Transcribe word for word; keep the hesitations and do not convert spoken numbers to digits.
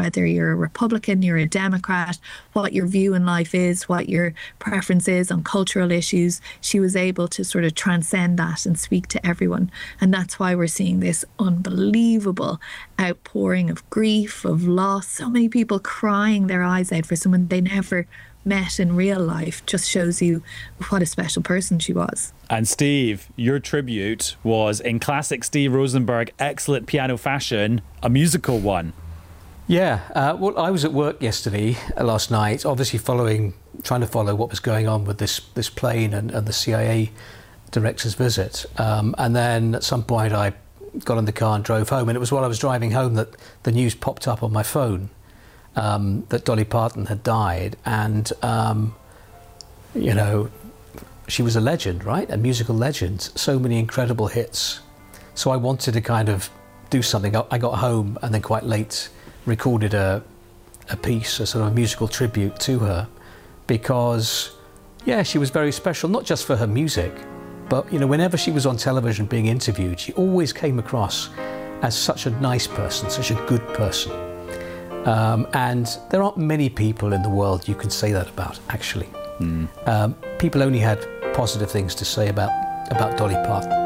whether you're a Republican, you're a Democrat, what your view in life is, what your preference is on cultural issues. She was able to sort of transcend that and speak to everyone. And that's why we're seeing this unbelievable outpouring of grief, of loss. So many people crying their eyes out for someone they never met in real life. Just shows you what a special person she was. And Steve, your tribute was, in classic Steve Rosenberg excellent piano fashion, a musical one. Yeah, uh, well, I was at work yesterday, uh, last night, obviously following, trying to follow what was going on with this this plane and, and the C I A director's visit. Um, and then at some point I got in the car and drove home, and it was while I was driving home that the news popped up on my phone um, that Dolly Parton had died. And, um, you know, she was a legend, right? A musical legend. So many incredible hits. So I wanted to kind of do something. I got home and then quite late recorded a a piece, a sort of musical tribute to her, because, yeah, she was very special, not just for her music, but, you know, whenever she was on television being interviewed, she always came across as such a nice person, such a good person. Um, and there aren't many people in the world you can say that about, actually. Mm. Um, people only had positive things to say about, about Dolly Parton.